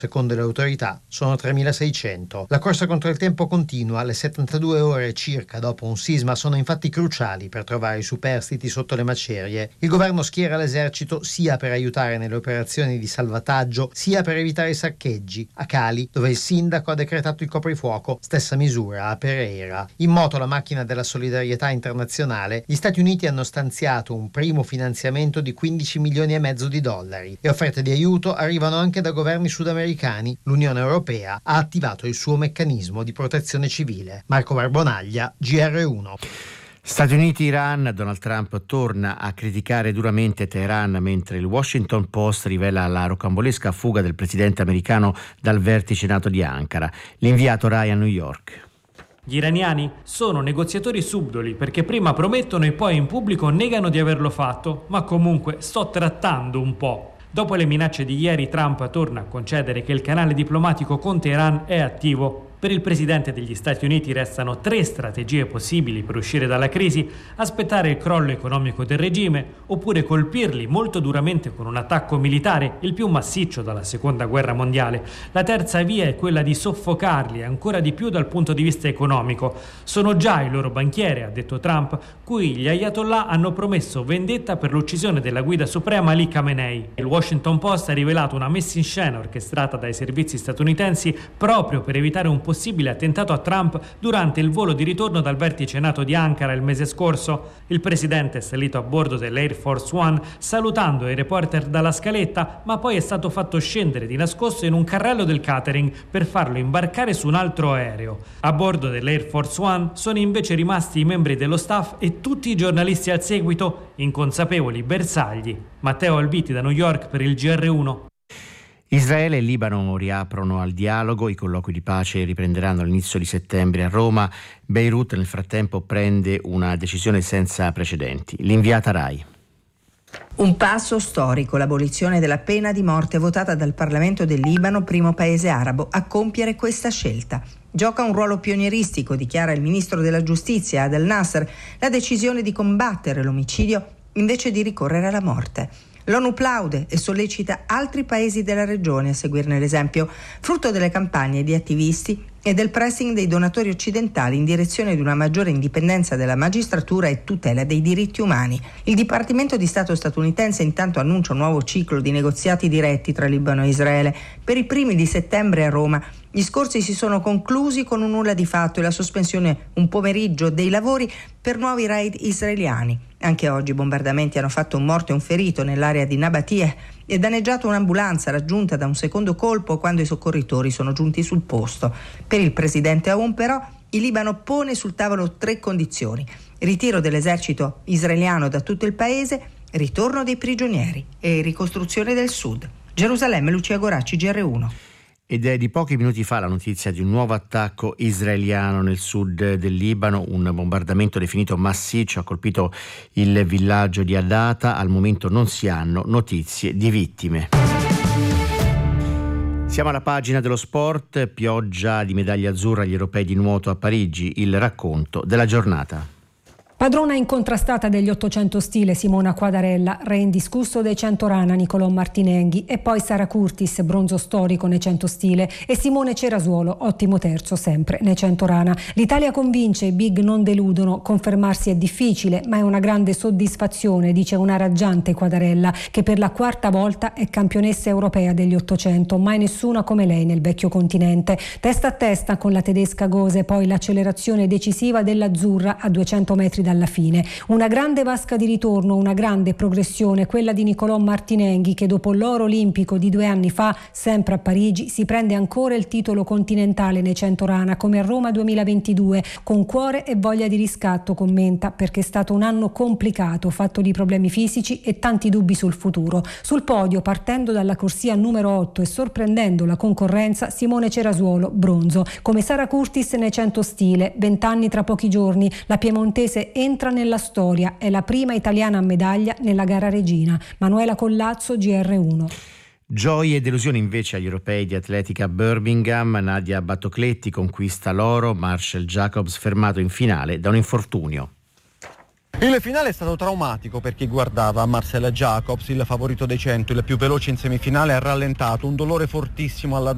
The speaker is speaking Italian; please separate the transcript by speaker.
Speaker 1: Secondo le autorità sono 3.600. La corsa contro il tempo continua. Le 72 ore circa dopo un sisma sono infatti cruciali per trovare i superstiti sotto le macerie. Il governo schiera l'esercito sia per aiutare nelle operazioni di salvataggio, sia per evitare i saccheggi. A Cali, dove il sindaco ha decretato il coprifuoco, stessa misura a Pereira. In moto la macchina della solidarietà internazionale, gli Stati Uniti hanno stanziato un primo finanziamento di 15 milioni e mezzo di dollari. Le offerte di aiuto arrivano anche da governi sudamericani. L'Unione Europea ha attivato il suo meccanismo di protezione civile. Marco Barbonaglia, GR1.
Speaker 2: Stati Uniti-Iran, Donald Trump torna a criticare duramente Teheran, mentre il Washington Post rivela la rocambolesca fuga del presidente americano dal vertice NATO di Ankara. L'inviato Rai a New York.
Speaker 3: Gli iraniani sono negoziatori subdoli perché prima promettono e poi in pubblico negano di averlo fatto, ma comunque sto trattando un po'. Dopo le minacce di ieri, Trump torna a concedere che il canale diplomatico con Teheran è attivo. Per il presidente degli Stati Uniti restano 3 strategie possibili per uscire dalla crisi: aspettare il crollo economico del regime, oppure colpirli molto duramente con un attacco militare, il più massiccio dalla seconda guerra mondiale. La terza via è quella di soffocarli ancora di più dal punto di vista economico. Sono già il loro banchiere, ha detto Trump, cui gli ayatollah hanno promesso vendetta per l'uccisione della guida suprema Ali Khamenei. Il Washington Post ha rivelato una messa in scena orchestrata dai servizi statunitensi proprio per evitare un possibile attentato a Trump durante il volo di ritorno dal vertice NATO di Ankara il mese scorso. Il presidente è salito a bordo dell'Air Force One salutando i reporter dalla scaletta, ma poi è stato fatto scendere di nascosto in un carrello del catering per farlo imbarcare su un altro aereo. A bordo dell'Air Force One sono invece rimasti i membri dello staff e tutti i giornalisti al seguito, inconsapevoli bersagli. Matteo Albiti da New York per il GR1.
Speaker 2: Israele e Libano riaprono al dialogo, i colloqui di pace riprenderanno all'inizio di settembre a Roma. Beirut nel frattempo prende una decisione senza precedenti. L'inviata Rai.
Speaker 4: Un passo storico, l'abolizione della pena di morte votata dal Parlamento del Libano, primo paese arabo a compiere questa scelta. Gioca un ruolo pionieristico, dichiara il ministro della giustizia Adel Nasser, la decisione di combattere l'omicidio invece di ricorrere alla morte. L'ONU plaude e sollecita altri paesi della regione a seguirne l'esempio, frutto delle campagne di attivisti e del pressing dei donatori occidentali in direzione di una maggiore indipendenza della magistratura e tutela dei diritti umani. Il Dipartimento di Stato statunitense intanto annuncia un nuovo ciclo di negoziati diretti tra Libano e Israele per i primi di settembre a Roma. Gli scorsi si sono conclusi con un nulla di fatto e la sospensione un pomeriggio dei lavori per nuovi raid israeliani. Anche oggi bombardamenti hanno fatto un morto e un ferito nell'area di Nabatie e danneggiato un'ambulanza raggiunta da un secondo colpo quando i soccorritori sono giunti sul posto. Per il presidente Aoun però il Libano pone sul tavolo 3 condizioni: ritiro dell'esercito israeliano da tutto il paese, ritorno dei prigionieri e ricostruzione del sud. Gerusalemme, Lucia Goracci, GR1.
Speaker 2: Ed è di pochi minuti fa la notizia di un nuovo attacco israeliano nel sud del Libano. Un bombardamento definito massiccio ha colpito il villaggio di Adata. Al momento non si hanno notizie di vittime. Siamo alla pagina dello sport. Pioggia di medaglia azzurra agli europei di nuoto a Parigi. Il racconto della giornata.
Speaker 5: Padrona incontrastata degli 800 stile Simona Quadarella, re indiscusso dei 100 rana Nicolò Martinenghi e poi Sara Curtis, bronzo storico nei 100 stile, e Simone Cerasuolo, ottimo terzo sempre nei 100 rana. L'Italia convince, i big non deludono, confermarsi è difficile ma è una grande soddisfazione, dice una raggiante Quadarella che per la 4ª volta è campionessa europea degli 800, mai nessuna come lei nel vecchio continente. Testa a testa con la tedesca Gose, poi l'accelerazione decisiva dell'azzurra a 200 metri alla fine. Una grande vasca di ritorno, una grande progressione, quella di Nicolò Martinenghi che dopo l'oro olimpico di 2 anni fa, sempre a Parigi, si prende ancora il titolo continentale nei 100 rana come a Roma 2022, con cuore e voglia di riscatto, commenta, perché è stato un anno complicato, fatto di problemi fisici e tanti dubbi sul futuro. Sul podio, partendo dalla corsia numero 8 e sorprendendo la concorrenza, Simone Cerasuolo, bronzo, come Sara Curtis nei 100 stile, 20 anni tra pochi giorni, la piemontese entra nella storia, è la prima italiana a medaglia nella gara regina. Manuela Collazzo, GR1.
Speaker 2: Gioie e delusioni invece agli europei di atletica a Birmingham. Nadia Battocletti conquista l'oro, Marshall Jacobs fermato in finale da un infortunio.
Speaker 6: Il finale è stato traumatico per chi guardava. Marcella Jacobs, il favorito dei 100, il più veloce in semifinale, ha rallentato, un dolore fortissimo all'addome